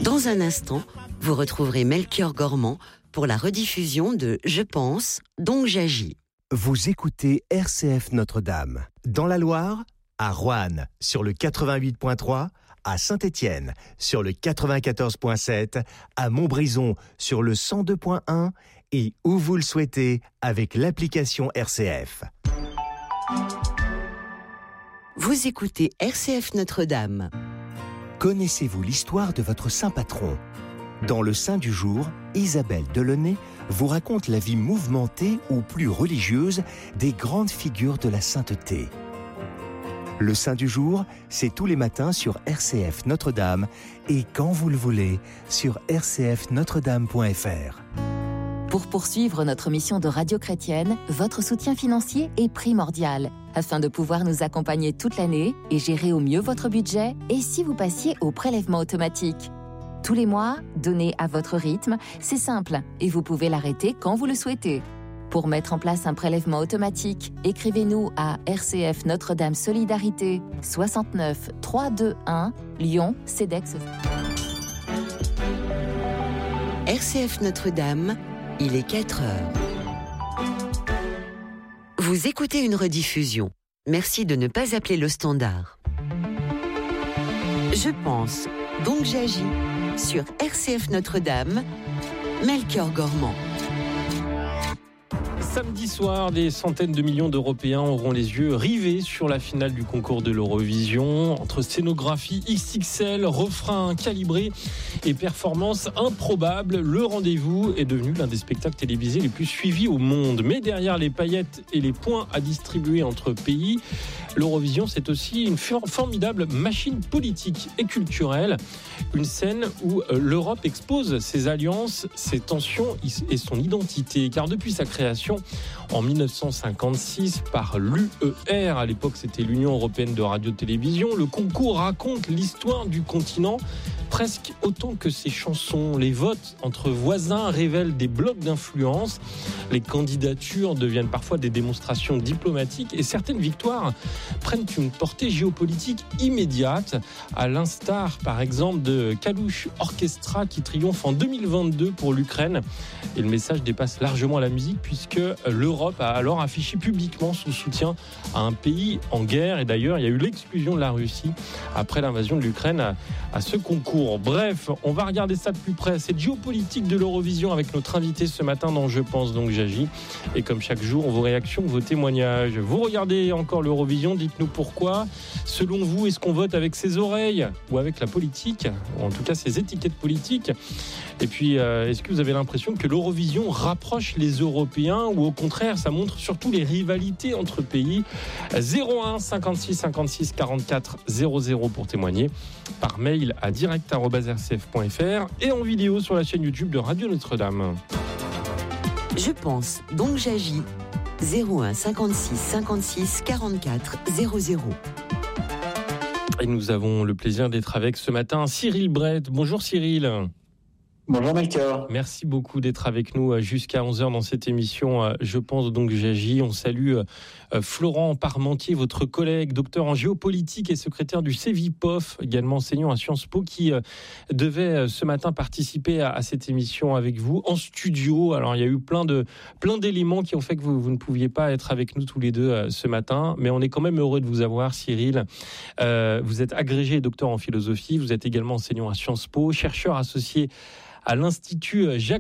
Dans un instant, vous retrouverez Melchior Gormand pour la rediffusion de « Je pense, donc j'agis ». Vous écoutez RCF Notre-Dame. Dans la Loire, à Roanne, sur le 88.3, à Saint-Étienne, sur le 94.7, à Montbrison, sur le 102.1 et où vous le souhaitez avec l'application RCF. Vous écoutez RCF Notre-Dame. Connaissez-vous l'histoire de votre saint patron ? Dans le Saint du jour, Isabelle Delaunay vous raconte la vie mouvementée ou plus religieuse des grandes figures de la sainteté. Le Saint du jour, c'est tous les matins sur RCF Notre-Dame et quand vous le voulez, sur rcfnotredame.fr. Pour poursuivre notre mission de radio chrétienne, votre soutien financier est primordial afin de pouvoir nous accompagner toute l'année et gérer au mieux votre budget et si vous passiez au prélèvement automatique. Tous les mois, donnez à votre rythme, c'est simple et vous pouvez l'arrêter quand vous le souhaitez. Pour mettre en place un prélèvement automatique, écrivez-nous à RCF Notre-Dame Solidarité 69 321 Lyon, CEDEX. RCF Notre-Dame, il est 4 heures. Vous écoutez une rediffusion. Merci de ne pas appeler le standard. Je pense, donc j'agis. Sur RCF Notre-Dame, Melchior Gormand. Samedi soir, des centaines de millions d'Européens auront les yeux rivés sur la finale du concours de l'Eurovision. Entre scénographie XXL, refrain calibré et performances improbables, le rendez-vous est devenu l'un des spectacles télévisés les plus suivis au monde. Mais derrière les paillettes et les points à distribuer entre pays, l'Eurovision, c'est aussi une formidable machine politique et culturelle. Une scène où l'Europe expose ses alliances, ses tensions et son identité. Car depuis sa création en 1956 par l'UER, à l'époque c'était l'Union Européenne de Radio-Télévision, le concours raconte l'histoire du continent presque autant que ses chansons. Les votes entre voisins révèlent des blocs d'influence. Les candidatures deviennent parfois des démonstrations diplomatiques et certaines victoires prennent une portée géopolitique immédiate, à l'instar par exemple de Kalush Orchestra qui triomphe en 2022 pour l'Ukraine. Et le message dépasse largement la musique puisque l'Europe a alors affiché publiquement son soutien à un pays en guerre. Et d'ailleurs, il y a eu l'exclusion de la Russie après l'invasion de l'Ukraine à ce concours. Bref, on va regarder ça de plus près. Cette géopolitique de l'Eurovision avec notre invité ce matin dans Je pense donc j'agis. Et comme chaque jour, vos réactions, vos témoignages. Vous regardez encore l'Eurovision, dites-nous pourquoi. Selon vous, est-ce qu'on vote avec ses oreilles ou avec la politique ? Ou en tout cas, ses étiquettes politiques. Et puis, est-ce que vous avez l'impression que l'Eurovision rapproche les Européens ou au contraire, ça montre surtout les rivalités entre pays ? 01 56 56 44 00 pour témoigner. Par mail à direct@rcf.fr et en vidéo sur la chaîne YouTube de Radio Notre-Dame. Je pense, donc j'agis. 01 56 56 44 00. Et nous avons le plaisir d'être avec ce matin Cyril Brett. Bonjour Cyril. Bonjour Melchior. Merci beaucoup d'être avec nous jusqu'à 11h dans cette émission. Je pense donc j'agis. On salue Florent Parmentier, votre collègue, docteur en géopolitique et secrétaire du CEVIPOF, également enseignant à Sciences Po, qui devait ce matin participer à cette émission avec vous en studio. Alors il y a eu plein d'éléments qui ont fait que vous ne pouviez pas être avec nous tous les deux ce matin, mais on est quand même heureux de vous avoir, Cyril. Vous êtes agrégé et docteur en philosophie, vous êtes également enseignant à Sciences Po, chercheur associé à l'Institut Jacques